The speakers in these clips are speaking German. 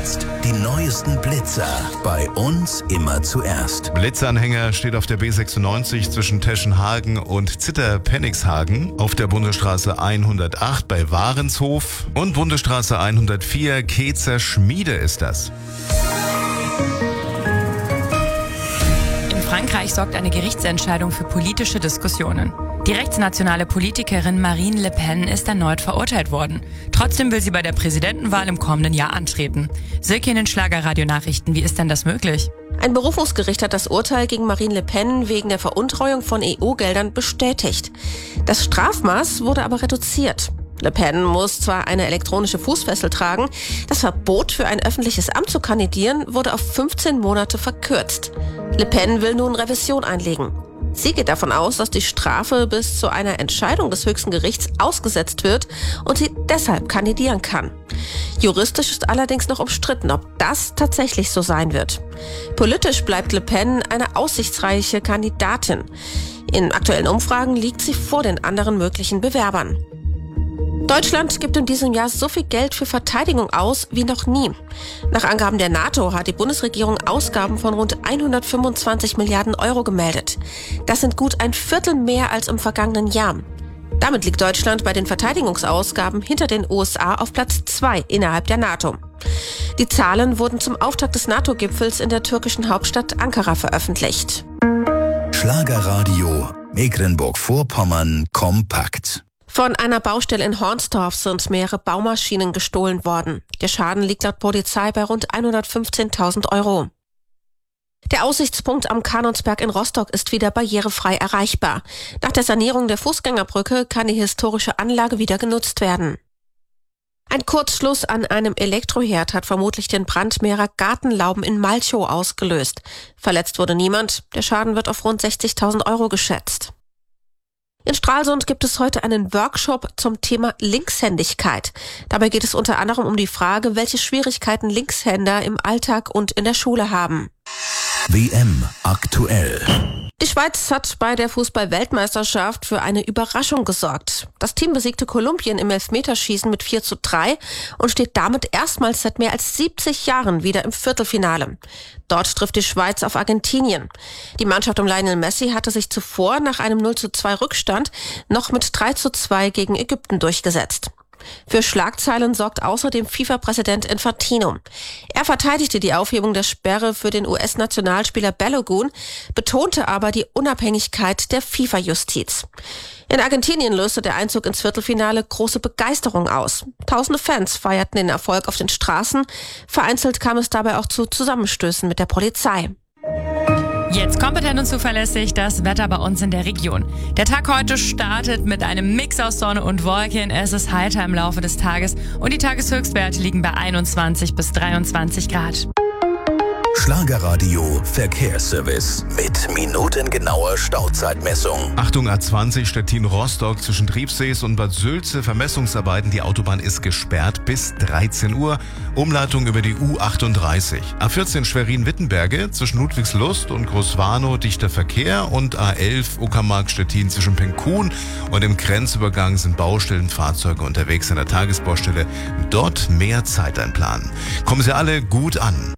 Jetzt die neuesten Blitzer. Bei uns immer zuerst. Blitzanhänger steht auf der B96 zwischen Teschenhagen und Zitter-Penningshagen, auf der Bundesstraße 108 bei Warenshof und Bundesstraße 104 Kezer Schmiede ist das. In Frankreich sorgt eine Gerichtsentscheidung für politische Diskussionen. Die rechtsnationale Politikerin Marine Le Pen ist erneut verurteilt worden. Trotzdem will sie bei der Präsidentenwahl im kommenden Jahr antreten. Silke in den Schlager-Radio-Nachrichten, wie ist denn das möglich? Ein Berufungsgericht hat das Urteil gegen Marine Le Pen wegen der Veruntreuung von EU-Geldern bestätigt. Das Strafmaß wurde aber reduziert. Le Pen muss zwar eine elektronische Fußfessel tragen, das Verbot für ein öffentliches Amt zu kandidieren wurde auf 15 Monate verkürzt. Le Pen will nun Revision einlegen. Sie geht davon aus, dass die Strafe bis zu einer Entscheidung des höchsten Gerichts ausgesetzt wird und sie deshalb kandidieren kann. Juristisch ist allerdings noch umstritten, ob das tatsächlich so sein wird. Politisch bleibt Le Pen eine aussichtsreiche Kandidatin. In aktuellen Umfragen liegt sie vor den anderen möglichen Bewerbern. Deutschland gibt in diesem Jahr so viel Geld für Verteidigung aus wie noch nie. Nach Angaben der NATO hat die Bundesregierung Ausgaben von rund 125 Milliarden Euro gemeldet. Das sind gut ein Viertel mehr als im vergangenen Jahr. Damit liegt Deutschland bei den Verteidigungsausgaben hinter den USA auf Platz 2 innerhalb der NATO. Die Zahlen wurden zum Auftakt des NATO-Gipfels in der türkischen Hauptstadt Ankara veröffentlicht. Schlagerradio Mecklenburg-Vorpommern kompakt. Von einer Baustelle in Hornsdorf sind mehrere Baumaschinen gestohlen worden. Der Schaden liegt laut Polizei bei rund 115.000 Euro. Der Aussichtspunkt am Kanonsberg in Rostock ist wieder barrierefrei erreichbar. Nach der Sanierung der Fußgängerbrücke kann die historische Anlage wieder genutzt werden. Ein Kurzschluss an einem Elektroherd hat vermutlich den Brand mehrerer Gartenlauben in Malchow ausgelöst. Verletzt wurde niemand. Der Schaden wird auf rund 60.000 Euro geschätzt. In Stralsund gibt es heute einen Workshop zum Thema Linkshändigkeit. Dabei geht es unter anderem um die Frage, welche Schwierigkeiten Linkshänder im Alltag und in der Schule haben. WM aktuell. Die Schweiz hat bei der Fußball-Weltmeisterschaft für eine Überraschung gesorgt. Das Team besiegte Kolumbien im Elfmeterschießen mit 4:3 und steht damit erstmals seit mehr als 70 Jahren wieder im Viertelfinale. Dort trifft die Schweiz auf Argentinien. Die Mannschaft um Lionel Messi hatte sich zuvor nach einem 0:2 Rückstand noch mit 3:2 gegen Ägypten durchgesetzt. Für Schlagzeilen sorgt außerdem FIFA-Präsident Infantino. Er verteidigte die Aufhebung der Sperre für den US-Nationalspieler Balogun, betonte aber die Unabhängigkeit der FIFA-Justiz. In Argentinien löste der Einzug ins Viertelfinale große Begeisterung aus. Tausende Fans feierten den Erfolg auf den Straßen. Vereinzelt kam es dabei auch zu Zusammenstößen mit der Polizei. Jetzt kompetent und zuverlässig das Wetter bei uns in der Region. Der Tag heute startet mit einem Mix aus Sonne und Wolken. Es ist heiter im Laufe des Tages und die Tageshöchstwerte liegen bei 21 bis 23 Grad. Schlagerradio Verkehrsservice mit minutengenauer Stauzeitmessung. Achtung A20 Stettin-Rostock zwischen Triebsees und Bad Sülze. Vermessungsarbeiten, die Autobahn ist gesperrt bis 13 Uhr. Umleitung über die U38. A14 Schwerin-Wittenberge zwischen Ludwigslust und Großwarnow dichter Verkehr und A11 Uckermark-Stettin zwischen Penkun und dem Grenzübergang sind Baustellenfahrzeuge unterwegs an der Tagesbaustelle. Dort mehr Zeit einplanen. Kommen Sie alle gut an.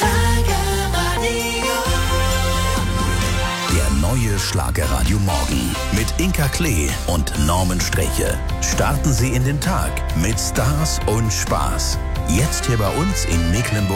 Der neue Schlagerradio Morgen mit Inka Klee und Norman Streche. Starten Sie in den Tag mit Stars und Spaß. Jetzt hier bei uns in Mecklenburg.